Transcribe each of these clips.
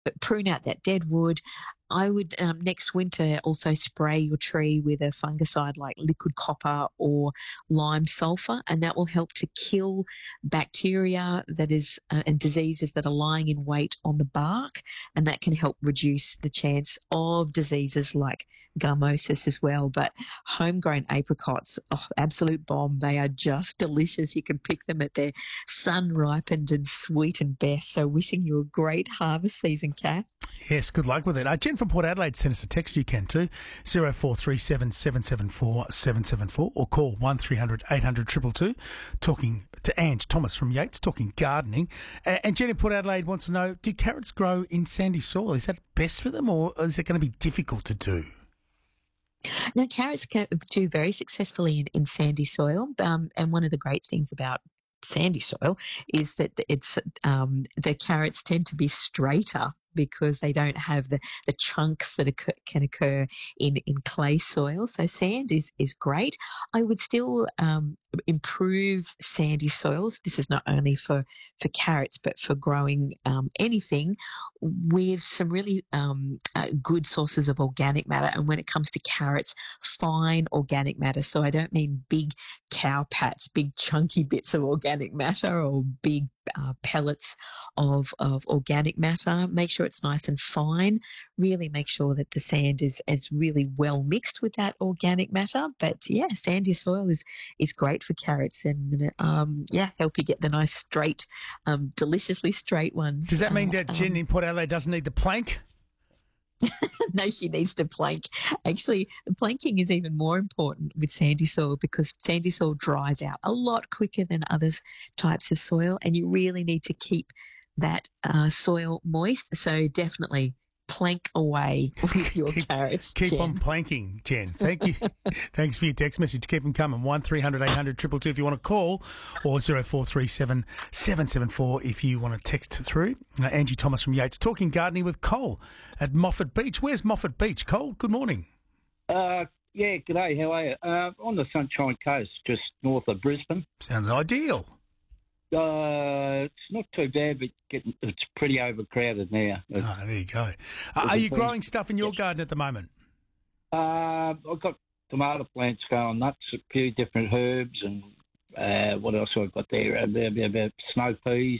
prune out that dead wood. I would next winter also spray your tree with a fungicide like liquid copper or lime sulfur, and that will help to kill bacteria and diseases that are lying in wait on the bark, and that can help reduce the chance of diseases like gummosis as well. But homegrown apricots, oh, absolute bomb. They are just delicious. You can pick them at their sun-ripened and sweet and best. So wishing you a great harvest season, Kath. Yes, good luck with it. Jen from Port Adelaide sent us a text. You can too, 0437 774 774, or call 1300 800 222. Talking to Ange Thomas from Yates, talking gardening. And Jen in Port Adelaide wants to know, do carrots grow in sandy soil? Is that best for them, or is it going to be difficult to do? No, carrots can do very successfully in sandy soil. And one of the great things about sandy soil is that the carrots tend to be straighter because they don't have the chunks that can occur in clay soil. So sand is great. I would still improve sandy soils. This is not only for carrots, but for growing anything, with some really good sources of organic matter. And when it comes to carrots, fine organic matter. So I don't mean big cow pats, big chunky bits of organic matter, or big pellets of organic matter. Make sure it's nice and fine. Really make sure that the sand is really well mixed with that organic matter. But yeah, sandy soil is great for carrots, and help you get the nice straight, deliciously straight ones. Does that mean that Jen in Port Adelaide doesn't need the plank? No, she needs to plank. Actually, the planking is even more important with sandy soil, because sandy soil dries out a lot quicker than other types of soil, and you really need to keep that soil moist. So definitely plank away with your carrots, Keep Jen. on planking, Jen. Thank you. Thanks for your text message. Keep them coming. 1300 800 222 if you want to call, or 0437 774 if you want to text through. Angie Thomas from Yates, talking gardening with Cole at Moffat Beach. Where's Moffat Beach, Cole? Good morning. Yeah, g'day. How are you? On the Sunshine Coast, just north of Brisbane. Sounds ideal. It's not too bad, but it's pretty overcrowded now. There you go. Are you growing stuff in your garden at the moment? I've got tomato plants going nuts, a few different herbs, and what else have I got there? About snow peas.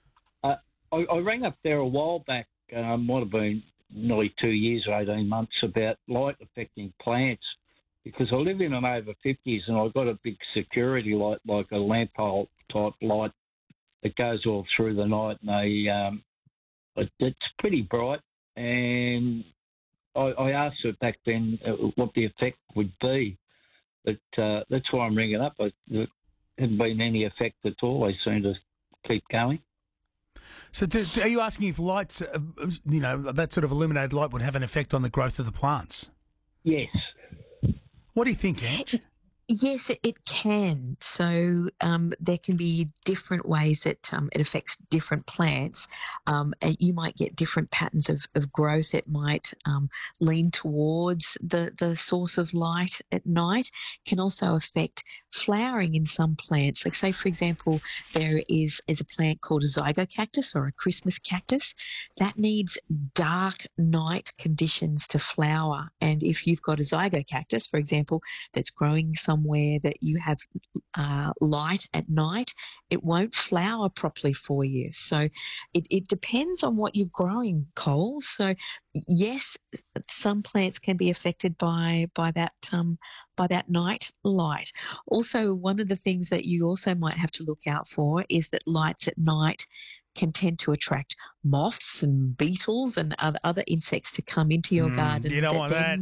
I rang up there a while back, might have been nearly 2 years or 18 months, about light affecting plants, because I live in an over 50s and I've got a big security light, like a lamp pole type light that goes all through the night, and it's pretty bright. And I asked her back then what the effect would be, but that's why I'm ringing up. There hasn't been any effect at all. They seem to keep going. So are you asking if lights, that sort of illuminated light would have an effect on the growth of the plants? Yes. What do you think, Ange? Yes, it can. So there can be different ways that it affects different plants. And you might get different patterns of growth. It might lean towards the source of light at night. Can also affect flowering in some plants. Like, say, for example, there is a plant called a zygocactus, or a Christmas cactus, that needs dark night conditions to flower. And if you've got a zygocactus, for example, that's growing somewhere that you have light at night, it won't flower properly for you. So it depends on what you're growing, Cole. So yes, some plants can be affected by that night light. Also, one of the things that you also might have to look out for is that lights at night can tend to attract moths and beetles and other insects to come into your garden. You don't want that.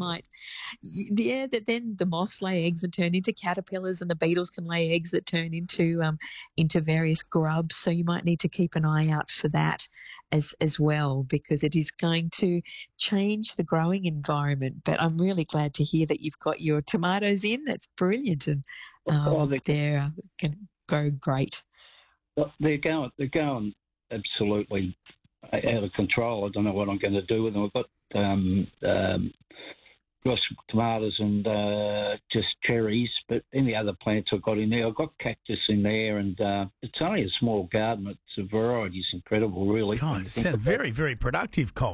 That then the moths lay eggs and turn into caterpillars, and the beetles can lay eggs that turn into various grubs. So you might need to keep an eye out for that as well, because it is going to change the growing environment. But I'm really glad to hear that you've got your tomatoes in. That's brilliant, and they're going to grow great. Well, they're going absolutely out of control. I don't know what I'm going to do with them. I've got tomatoes and just cherries, but any other plants I've got in there, I've got cactus in there, and it's only a small garden. The variety's incredible, really. God, it sounds very, very productive, Cole.